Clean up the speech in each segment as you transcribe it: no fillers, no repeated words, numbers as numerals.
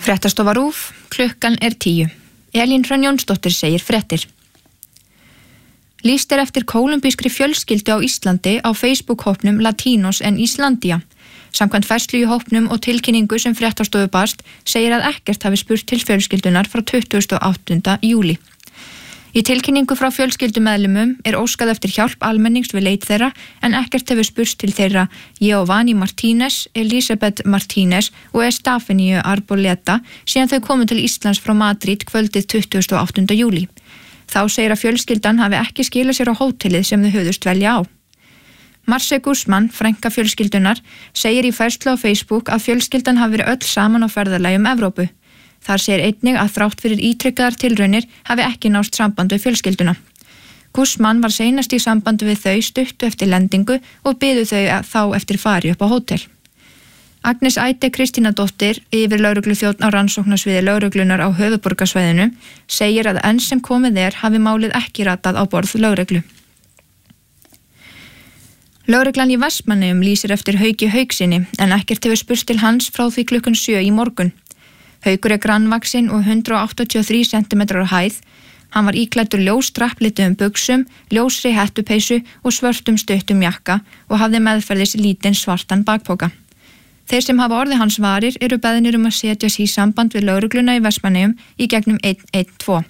Fréttastofa RÚV, klukkan 10. Elín Hrönn Jónsdóttir segir fréttir. Lýst eftir kólumbískri fjölskyldu á Íslandi á Facebook-hópnum Latinos en Íslandia. Samkvæmt færslu í hópnum og tilkynningu sem Fréttastofu barst segir að ekkert hafi spurt til fjölskyldunar frá 28. júlí. Í tilkynningu frá fjölskyldumeðlimum óskað eftir hjálp almennings við leit þeirra en ekkert hefur spurst til þeirra Giovanni Martínez, Elizabeth Martínez og Estefania Arboleta síðan þau komu til Íslands frá Madrid kvöldið 28. júlí. Þá segir að fjölskyldan hafi ekki skilað sér á hótelið sem þau höfðust dvelja á. Marce Guzman, frænka fjölskyldunar, segir í færslu á Facebook að fjölskyldan hafi verið öll saman á ferðalagi Evrópu. Þar segir einnig að þrátt fyrir ítrekaðar tilraunir hafi ekki nást samband við fjölskylduna. Guzman var seinast í sambandi við þau stuttu eftir lendingu og biðu þau þá eftir fari upp á hótel. Agnes Æte Kristínadóttir, yfirlögregluþjónn á rannsóknarsviði lögreglunar á höfuðborgarsvæðinu, segir að enn sem komið hafi málið ekki ratað á borð lögreglu. Lögreglan í Vestmannaeyjum lýsir eftir Hauki Haukssyni en ekkert hefur spurst til hans frá því klukkan 7 í morgun. Haukur grannvaxinn og 183 cm á hæð. Hann var íklæddur ljósdrapplituðum buxum, ljósri hettupeysu og svörtum stuttum jakka og hafði meðferðis lítinn svartan bakpoka. Þeir sem hafa orðið hans varir beðnir að setja sig í samband við lögregluna í Vestmannaeyjum í gegnum 112.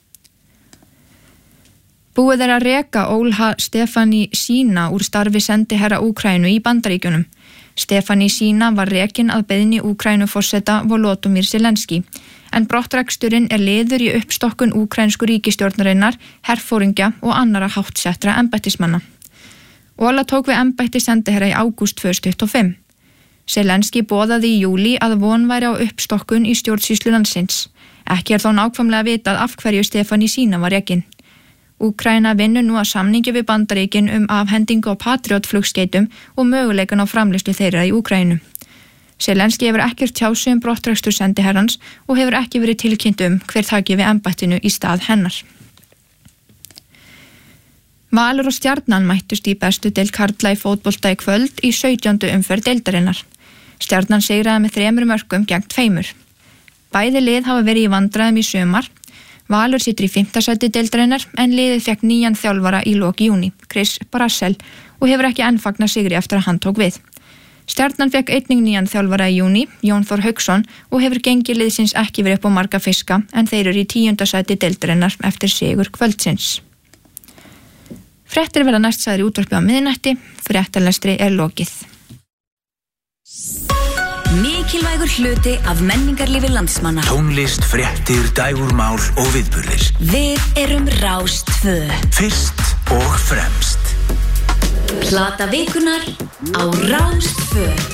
Búið að reka Olha Stefanishyna úr starfi sendiherra Úkraínu í Bandaríkjunum. Stefanishyna var rekin að beiðni Úkraínuforseta Volodymyr Zelenský, en brottreksturinn liður í uppstokkun úkraínsku ríkisstjórnarinnar, herforingja og annara háttsettra embættismanna. Ola tók við embætti sendiherra í ágúst 2025. Zelenský boðaði í júlí að von væri á uppstokkun í stjórnsýslu landsins. Ekki þó nákvæmlega vitað af hverju Stefanishyna var rekin. Úkraína vinnur nú að samningi við Bandaríkin afhendingu á Patriot-flugskeytum og möguleikan á framleiðslu þeirra í Úkraínu. Zelenský hefur ekkert tjáð sig brottrekstur sendiherrans og hefur ekki verið tilkynnt hver taki við embættinu í stað hennar. Valur og Stjarnan mættust í bestu deild karla í fótbolta í kvöld í 17. umferð deildarinnar. Stjarnan sigraði með 3 mörkum gegn 2. Bæði lið hafa verið í vandræðum í sumar. Valur situr í 5. sæti deildarinnar en liðið fekk nýjan þjálfara í lok júní, Chris Brassell, og hefur ekki enn fagnað sigri eftir að hann tók við. Stjarnan fekk einnig nýjan þjálfara í júní, Jón Þór Hauksson, og hefur gengi liðsins ekki verið upp á marga fiska en þeir eru í 10. sæti deildarinnar eftir sigur kvöldsins. Fréttir verða næst sagðar í útvarpi á miðnætti, fréttalestri lokið. Mikilvægur hluti af menningarlífi landsmanna. Tónlist, fréttir, dægurmál og viðburðir. Við erum Rás 2. Fyrst og fremst. Plata vikunar á Rás 2.